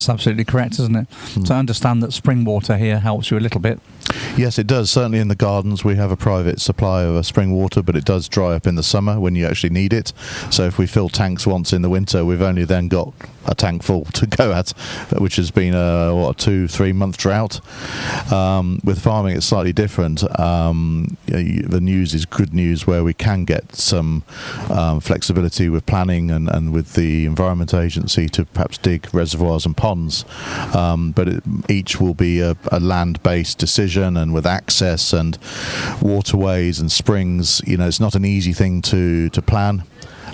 That's absolutely correct, isn't it? So I understand that spring water here helps you a little bit. Yes, it does. Certainly in the gardens we have a private supply of spring water, but it does dry up in the summer when you actually need it. So if we fill tanks once in the winter, we've only then got a tank full to go at, which has been a 2-3 month drought. With farming it's slightly different. The news is good news where we can get some flexibility with planning and with the Environment Agency to perhaps dig reservoirs and ponds, but each will be a land-based decision, and with access and waterways and springs, it's not an easy thing to plan.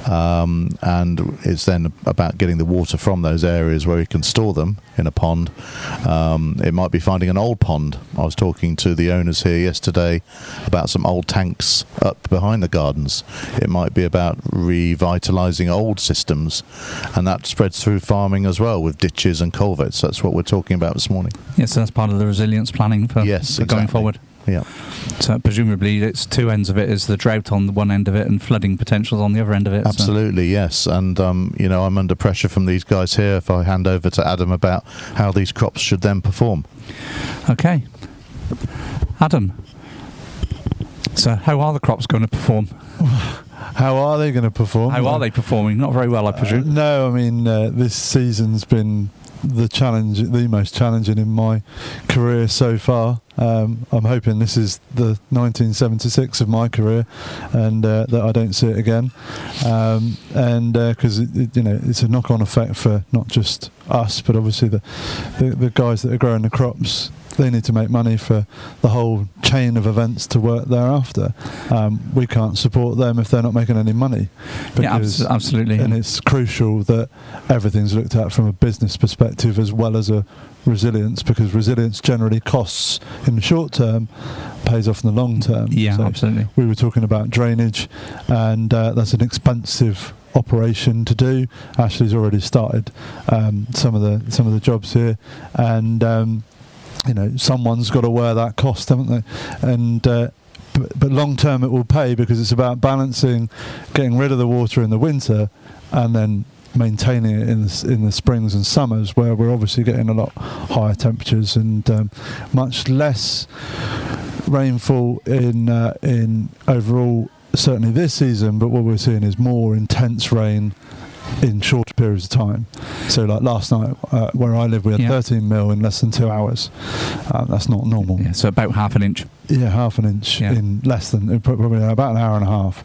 And it's then about getting the water from those areas where we can store them in a pond. It might be finding an old pond. I was talking to the owners here yesterday about some old tanks up behind the gardens. It might be about revitalising old systems, and that spreads through farming as well with ditches and culverts. That's what we're talking about this morning. Yes, so that's part of the resilience planning for going forward. Yeah. So presumably it's two ends of it, is the drought on the one end of it and flooding potentials on the other end of it. Absolutely, yes. And, I'm under pressure from these guys here if I hand over to Adam about how these crops should then perform. Okay. Adam, so how are the crops going to perform? How are they going to perform? How are they performing? Not very well, I presume. No, I mean, this season's been the most challenging in my career so far. I'm hoping this is the 1976 of my career, and that I don't see it again. And because it's a knock-on effect for not just us, but obviously the guys that are growing the crops. They need to make money for the whole chain of events to work thereafter. We can't support them if they're not making any money. Absolutely. And it's crucial that everything's looked at from a business perspective as well as a resilience, because resilience generally costs in the short term, pays off in the long term. Yeah, so absolutely. We were talking about drainage, and that's an expensive operation to do. Ashley's already started some of the jobs here, and someone's got to wear that cost, haven't they? And but long term it will pay, because it's about balancing getting rid of the water in the winter and then maintaining it in the springs and summers, where we're obviously getting a lot higher temperatures and much less rainfall in overall, certainly this season, but what we're seeing is more intense rain in shorter periods of time. So like last night where I live, we had 13 mil in less than 2 hours. That's not normal. Yeah, so about half an inch. Yeah, half an inch in less than, probably about an hour and a half.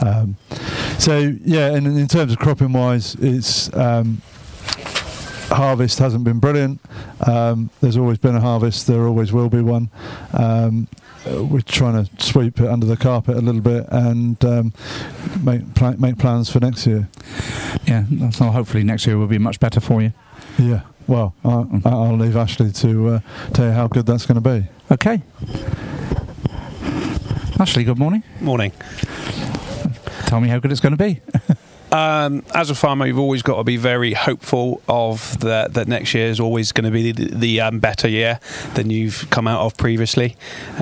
And in terms of cropping wise, it's harvest hasn't been brilliant. There's always been a harvest, there always will be one. We're trying to sweep it under the carpet a little bit and make plans for next year. Yeah, so hopefully next year will be much better for you. Yeah, well, I'll leave Ashley to tell you how good that's going to be. Okay. Ashley, good morning. Morning. Tell me how good it's going to be. As a farmer, you've always got to be very hopeful of that next year is always going to be the better year than you've come out of previously.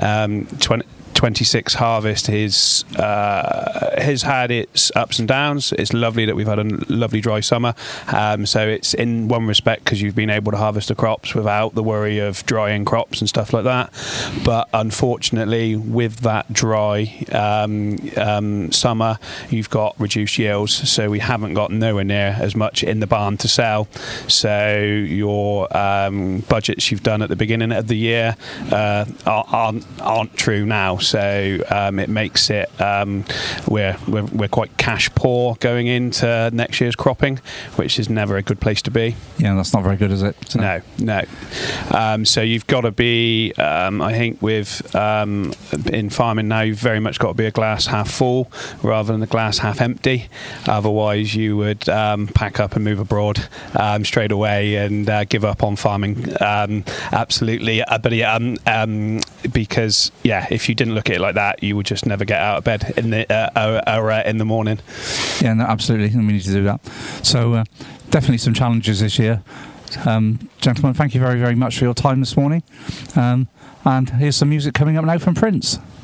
26 harvest has had its ups and downs. It's lovely that we've had a lovely dry summer. So it's in one respect because you've been able to harvest the crops without the worry of drying crops and stuff like that. But unfortunately, with that dry summer, you've got reduced yields. So we haven't got nowhere near as much in the barn to sell. So your budgets you've done at the beginning of the year aren't true now. So it makes it we're quite cash poor going into next year's cropping, which is never a good place to be. Yeah, that's not very good, is it? So. No. So you've got to be, I think, with in farming now, you've very much got to be a glass half full rather than a glass half empty. Otherwise, you would pack up and move abroad straight away and give up on farming. Absolutely, because if you didn't look at it like that, you would just never get out of bed in the morning. Yeah, no, absolutely, and we need to do that. So definitely some challenges this year. Gentlemen, thank you very, very much for your time this morning. And here's some music coming up now from Prince.